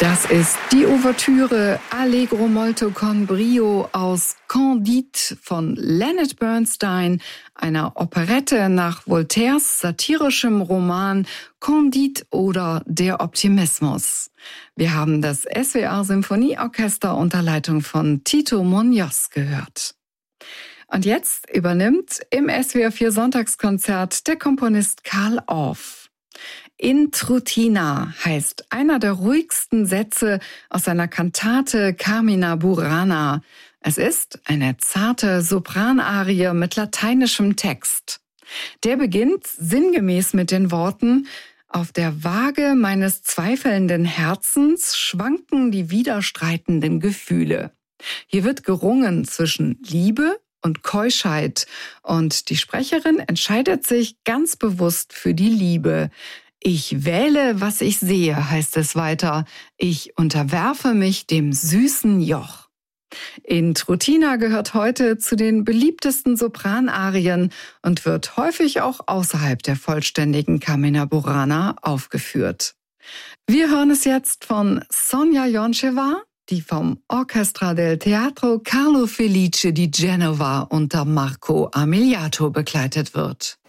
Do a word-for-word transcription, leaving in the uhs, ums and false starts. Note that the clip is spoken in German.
Das ist die Ouvertüre Allegro molto con brio aus Candide von Leonard Bernstein, einer Operette nach Voltaires satirischem Roman Candide oder Der Optimismus. Wir haben das S W R Symphonieorchester unter Leitung von Tito Muñoz gehört. Und jetzt übernimmt im S W R vier Sonntagskonzert der Komponist Carl Orff. Intrutina heißt einer der ruhigsten Sätze aus seiner Kantate Carmina Burana. Es ist eine zarte Sopranarie mit lateinischem Text. Der beginnt sinngemäß mit den Worten: Auf der Waage meines zweifelnden Herzens schwanken die widerstreitenden Gefühle. Hier wird gerungen zwischen Liebe und Keuschheit und die Sprecherin entscheidet sich ganz bewusst für die Liebe. Ich wähle, was ich sehe, heißt es weiter. Ich unterwerfe mich dem süßen Joch. Intrutina gehört heute zu den beliebtesten Sopranarien und wird häufig auch außerhalb der vollständigen Carmina Burana aufgeführt. Wir hören es jetzt von Sonia Joncheva, die vom Orchestra del Teatro Carlo Felice di Genova unter Marco Amiliato begleitet wird.